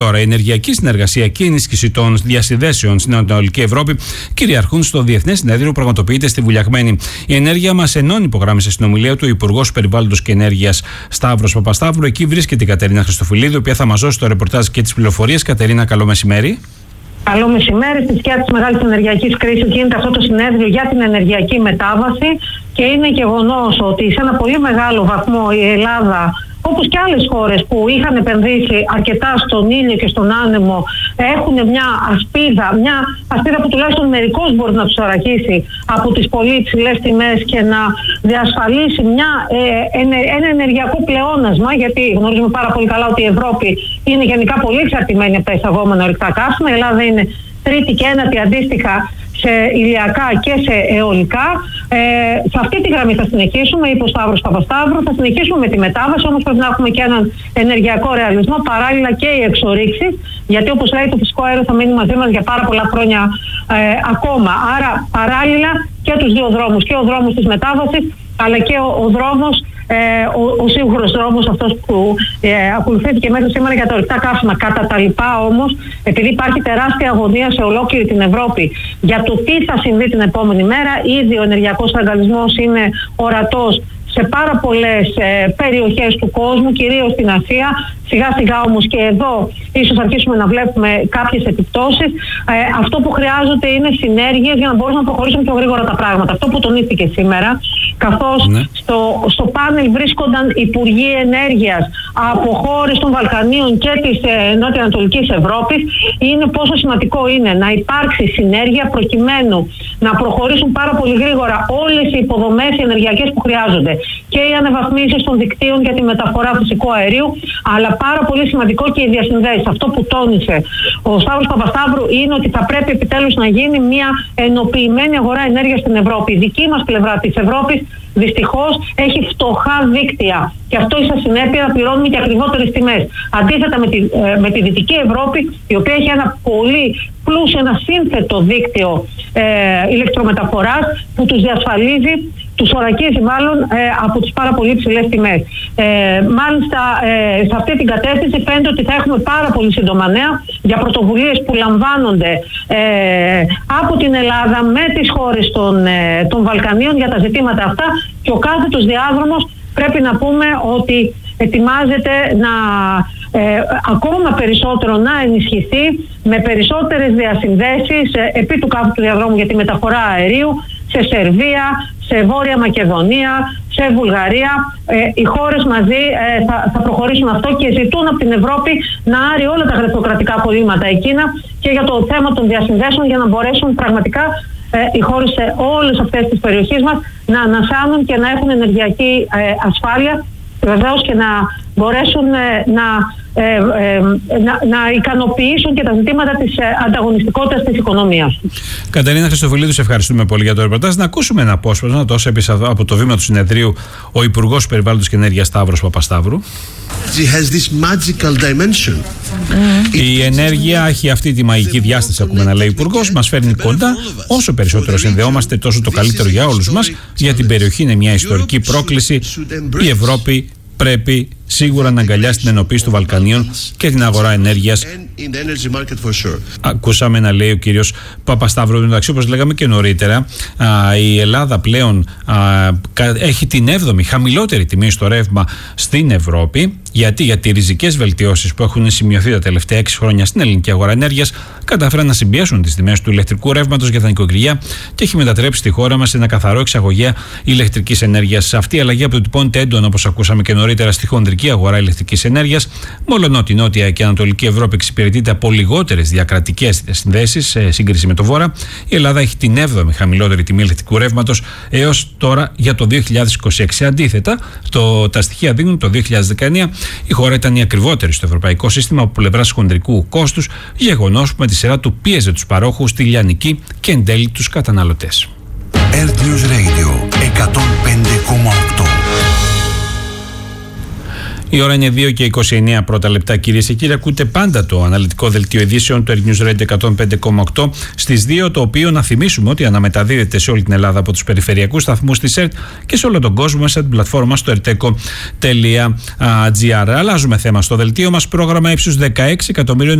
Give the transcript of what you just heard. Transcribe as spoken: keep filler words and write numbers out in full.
Τώρα, η ενεργειακή συνεργασία και η ενίσχυση των διασυνδέσεων στην Ανατολική Ευρώπη κυριαρχούν στο Διεθνές Συνέδριο που πραγματοποιείται στη Βουλιαγμένη. Η ενέργεια μας ενώνει, υπογράμμισε στην ομιλία του ο Υπουργός Περιβάλλοντος και Ενέργειας Σταύρος Παπασταύρου. Εκεί βρίσκεται η Κατερίνα Χριστοφυλίδου, η οποία θα μας δώσει το ρεπορτάζ και τις πληροφορίες. Κατερίνα, καλό μεσημέρι. Καλό μεσημέρι. Στη σκιά της μεγάλης ενεργειακής κρίσης γίνεται αυτό το συνέδριο για την ενεργειακή μετάβαση και είναι γεγονός ότι σε ένα πολύ μεγάλο βαθμό η Ελλάδα, όπως και άλλες χώρες που είχαν επενδύσει αρκετά στον ήλιο και στον άνεμο, έχουν μια ασπίδα, μια ασπίδα που τουλάχιστον μερικώς μπορεί να τους αρακίσει από τις πολύ υψηλές τιμές και να διασφαλίσει μια, ε, ένα ενεργειακό πλεόνασμα, γιατί γνωρίζουμε πάρα πολύ καλά ότι η Ευρώπη είναι γενικά πολύ εξαρτημένη από τα εισαγόμενα ορυκτά καύσιμα. Η Ελλάδα είναι τρίτη και ένατη αντίστοιχα σε ηλιακά και σε αιωλικά. Ε, σε αυτή τη γραμμή θα συνεχίσουμε, είπε ο Σταύρος Παπασταύρου, θα συνεχίσουμε με τη μετάβαση, όμως πρέπει να έχουμε και έναν ενεργειακό ρεαλισμό, παράλληλα και οι εξορίξεις, γιατί όπως λέει το φυσικό αέριο θα μείνει μαζί μας για πάρα πολλά χρόνια ε, ακόμα. Άρα παράλληλα και τους δύο δρόμους, και ο δρόμος της μετάβασης, αλλά και ο, ο δρόμος, ε, ο, ο σίγουρος δρόμος αυτός που ε, ακολουθήθηκε μέχρι σήμερα για τα ορυκτά καύσιμα. Κατά τα λοιπά όμως, επειδή υπάρχει τεράστια αγωνία σε ολόκληρη την Ευρώπη για το τι θα συμβεί την επόμενη μέρα, ήδη ο ενεργειακός αγκαλισμός είναι ορατός σε πάρα πολλές ε, περιοχές του κόσμου, κυρίως στην Ασία. Σιγά σιγά όμως και εδώ ίσως αρχίσουμε να βλέπουμε κάποιες επιπτώσεις. Ε, αυτό που χρειάζονται είναι συνέργειες για να μπορούν να προχωρήσουν πιο γρήγορα τα πράγματα. Αυτό που τονίστηκε σήμερα, καθώς ναι. στο, στο πάνελ βρίσκονταν υπουργοί ενέργειας από χώρες των Βαλκανίων και της ε, νότιο-ανατολικής Ευρώπης, είναι πόσο σημαντικό είναι να υπάρξει συνέργεια προκειμένου να προχωρήσουν πάρα πολύ γρήγορα όλες οι υποδομές οι ενεργειακές που χρειάζονται. Και οι αναβαθμίσεις των δικτύων για τη μεταφορά φυσικού αερίου, αλλά πάρα πολύ σημαντικό και οι διασυνδέσεις. Αυτό που τόνισε ο Σταύρος Παπασταύρου είναι ότι θα πρέπει επιτέλους να γίνει μια ενοποιημένη αγορά ενέργειας στην Ευρώπη. Η δική μας πλευρά της Ευρώπης δυστυχώς έχει φτωχά δίκτυα και αυτό ίσα συνέπεια να πληρώνουμε και ακριβότερες τιμές. Αντίθετα με τη, ε, με τη Δυτική Ευρώπη, η οποία έχει ένα πολύ πλούσιο, ένα σύνθετο δίκτυο ε, ηλεκτρομεταφοράς που τους διασφαλίζει, τους ορακίζει μάλλον ε, από τις πάρα πολύ ψηλές τιμές. Ε, μάλιστα ε, σε αυτή την κατεύθυνση φαίνεται ότι θα έχουμε πάρα πολύ σύντομα νέα για πρωτοβουλίες που λαμβάνονται ε, από την Ελλάδα με τις χώρες των, ε, των Βαλκανίων για τα ζητήματα αυτά, και ο κάθετος διάδρομος πρέπει να πούμε ότι ετοιμάζεται να ε, ακόμα περισσότερο να ενισχυθεί με περισσότερες διασυνδέσεις ε, επί του κάθετου διαδρόμου για τη μεταφορά αερίου σε Σερβία, σε Βόρεια Μακεδονία, σε Βουλγαρία. Ε, οι χώρες μαζί ε, θα, θα προχωρήσουν αυτό και ζητούν από την Ευρώπη να άρει όλα τα γραφειοκρατικά κολλήματα εκείνα και για το θέμα των διασυνδέσεων, για να μπορέσουν πραγματικά ε, οι χώρες σε όλες αυτές τις περιοχές μας να ανασάνουν και να έχουν ενεργειακή ε, ασφάλεια, βεβαίως και να μπορέσουν ε, να, ε, ε, να, να ικανοποιήσουν και τα ζητήματα της ε, ανταγωνιστικότητας της οικονομίας. Κατερίνα Χριστοφυλίδου, σε ευχαριστούμε πολύ για το ρεπορτάζ. Να ακούσουμε ένα απόσπασμα, τόσο έπεισε από το βήμα του συνεδρίου ο Υπουργός Περιβάλλοντος και Ενέργειας Σταύρος Παπασταύρου. Η ενέργεια έχει αυτή τη μαγική διάσταση, ακούμε να λέει ο Υπουργός, μας φέρνει κοντά. Όσο περισσότερο συνδεόμαστε, τόσο το καλύτερο για όλους μας. Για την περιοχή είναι μια ιστορική πρόκληση. Η Ευρώπη πρέπει σίγουρα να αγκαλιάσει την ενοποίηση των Βαλκανίων και την αγορά ενέργειας. Ακούσαμε να λέει ο κύριος Παπασταύρου. Εντάξει, όπως λέγαμε και νωρίτερα, α, η Ελλάδα πλέον α, έχει την έβδομη χαμηλότερη τιμή στο ρεύμα στην Ευρώπη. Γιατί, γιατί οι ριζικές βελτιώσεις που έχουν σημειωθεί τα τελευταία έξι χρόνια στην ελληνική αγορά ενέργειας κατάφεραν να συμπιέσουν τις τιμές του ηλεκτρικού ρεύματος για τα νοικοκυριά και έχει μετατρέψει τη χώρα μας σε ένα καθαρό εξαγωγέα ηλεκτρικής ενέργειας. Αυτή η αλλαγή αποτυπώνεται έντονα, όπως ακούσαμε και νωρίτερα, στη χονδρική αγορά ηλεκτρικής ενέργειας. Μόλον η Νότια και Ανατολική Ευρώπη εξυπηρετείται από λιγότερες διακρατικές συνδέσεις σε σύγκριση με το Βόρα, η Ελλάδα έχει την έβδομη χαμηλότερη τιμή ηλεκτρικού ρεύματος έως τώρα για το δύο χιλιάδες είκοσι έξι. Αντίθετα, το, τα στοιχεία δείχνουν το δύο χιλιάδες δεκαεννιά η χώρα ήταν η ακριβότερη στο ευρωπαϊκό σύστημα από πλευράς χονδρικού κόστους, γεγονός που με τη σειρά του πίεζε τους παρόχους, τη λιανική και εν τέλει τους καταναλωτές. Earth News Radio εκατόν πέντε κόμμα οκτώ. Η ώρα είναι δύο και είκοσι εννέα πρώτα λεπτά, κυρίες και κύριοι. Ακούτε πάντα το αναλυτικό δελτίο ειδήσεων του Earth News Radio εκατόν πέντε κόμμα οκτώ στις δύο, το οποίο να θυμίσουμε ότι αναμεταδίδεται σε όλη την Ελλάδα από τους περιφερειακούς σταθμούς της ΕΡΤ και σε όλο τον κόσμο μέσα την πλατφόρμα στο ερτέκο τελεία τζι άρ. Αλλάζουμε θέμα στο δελτίο μας. Πρόγραμμα ύψους δεκαέξι εκατομμυρίων